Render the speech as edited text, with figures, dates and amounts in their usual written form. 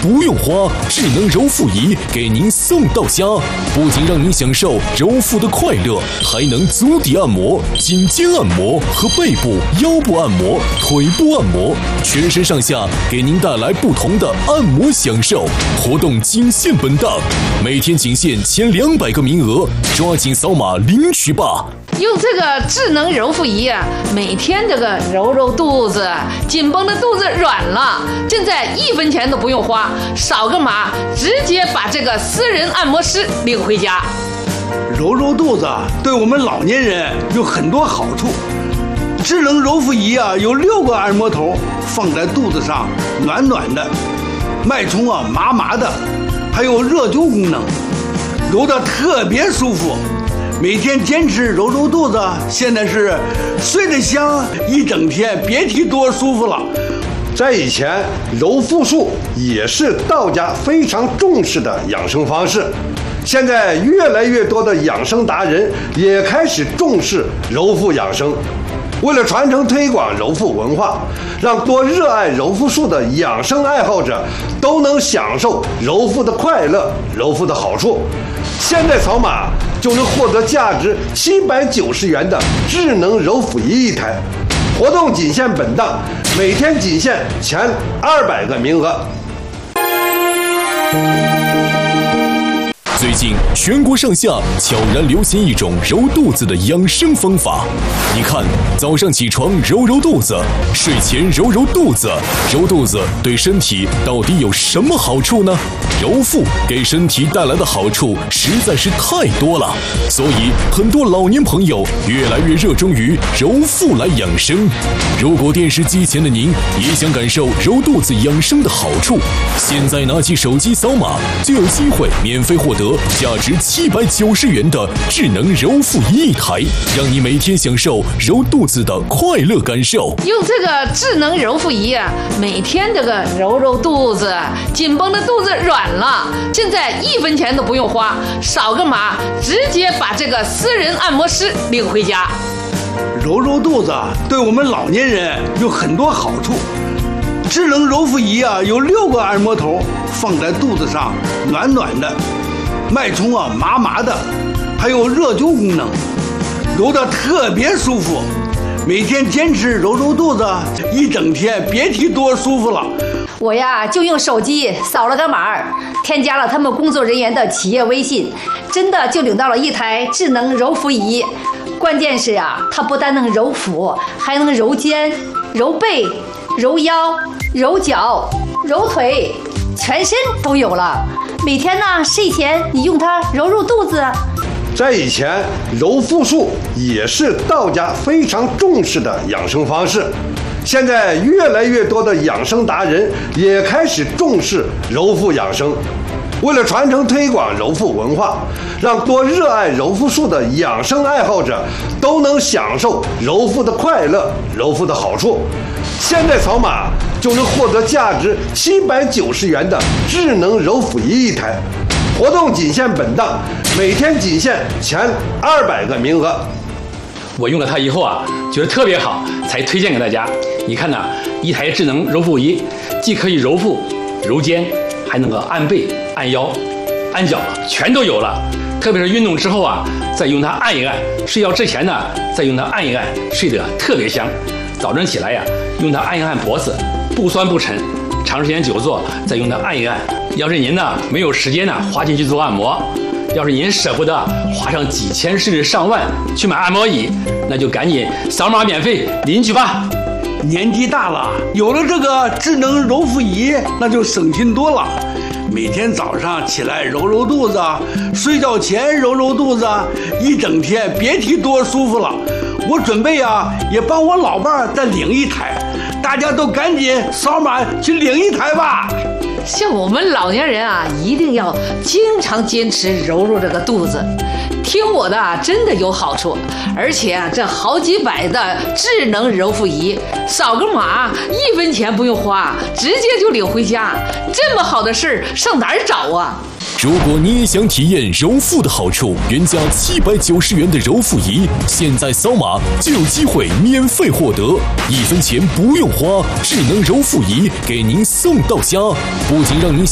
不用花，智能揉腹仪给您送到家，不仅让您享受揉腹的快乐，还能足底按摩、颈肩按摩和背部、腰部按摩、腿部按摩，全身上下给您带来不同的按摩享受。活动仅限本档，每天仅限前200个名额，抓紧扫码领取吧！ 用这个智能揉腹仪啊，每天这个揉揉肚子，紧绷的肚子软了，现在1分钱都不用花，扫个码，直接把这个私人按摩师领回家。 揉揉肚子对我们老年人有很多好处。智能揉腹仪啊，有6个按摩头放在肚子上，暖暖的，脉冲啊麻麻的，还有热灸功能，揉得特别舒服。每天坚持揉揉肚子，现在是睡得香，一整天别提多舒服了。 在以前，揉腹术也是道家非常重视的养生方式。现在越来越多的养生达人也开始重视揉腹养生。为了传承推广揉腹文化，让多热爱揉腹术的养生爱好者都能享受揉腹的快乐、揉腹的好处，现在扫码就能获得价值790元的智能揉腹仪1台。活动仅限本档，每天仅限前200个名额。 最近全国上下悄然流行一种揉肚子的养生方法。你看，早上起床揉揉肚子，睡前揉揉肚子，揉肚子对身体到底有什么好处呢？揉腹给身体带来的好处实在是太多了，所以很多老年朋友越来越热衷于揉腹来养生。如果电视机前的您也想感受揉肚子养生的好处，现在拿起手机扫码就有机会免费获得价值790元的智能揉腹仪1台，让你每天享受揉肚子的快乐感受。 用这个智能揉腹仪啊，每天这个揉揉肚子，紧绷的肚子软了，现在1分钱都不用花，扫个码，直接把这个私人按摩师领回家。 揉揉肚子对我们老年人有很多好处。智能揉腹仪啊，有6个按摩头放在肚子上，暖暖的，脉冲啊麻麻的，还有热灸功能，揉得特别舒服。每天坚持揉揉肚子，一整天别提多舒服了。 我呀就用手机扫了个码，添加了他们工作人员的企业微信，真的就领到了1台智能揉腹仪。关键是啊，它不但能揉腹，还能揉肩、揉背、揉腰、揉脚、揉腿，全身都有了。每天呢，睡前你用它揉揉肚子。 在以前，揉腹术也是道家非常重视的养生方式。现在越来越多的养生达人也开始重视揉腹养生。为了传承推广揉腹文化，让多热爱揉腹术的养生爱好者都能享受揉腹的快乐、揉腹的好处，现在扫码就能获得价值790元的智能揉腹仪1台。活动仅限本档，每天仅限前200个名额。 我用了它以后啊，觉得特别好，才推荐给大家。你看呐，1台智能揉腹仪，既可以揉腹、揉肩，还能够按背、按腰、按脚，全都有了。特别是运动之后啊，再用它按一按；睡觉之前呢，再用它按一按，睡得特别香。早晨起来呀，用它按一按脖子，不酸不沉。长时间久坐，再用它按一按。要是您呢没有时间呢花钱去做按摩，要是您舍不得花上几千甚至上万去买按摩椅，那就赶紧扫码免费领取吧。 年纪大了，有了这个智能揉腹仪，那就省心多了。每天早上起来揉揉肚子，睡觉前揉揉肚子，一整天别提多舒服了。我准备啊，也帮我老伴儿再领1台，大家都赶紧扫码去领1台吧。 像我们老年人啊，一定要经常坚持揉揉这个肚子。听我的啊，真的有好处，而且啊，这好几百的智能揉腹仪，扫个码1分钱不用花，直接就领回家。这么好的事儿，上哪儿找啊？ 如果你也想体验揉腹的好处，原价790元的揉腹仪，现在扫码就有机会免费获得，1分钱不用花，智能揉腹仪给您送到家，不仅让您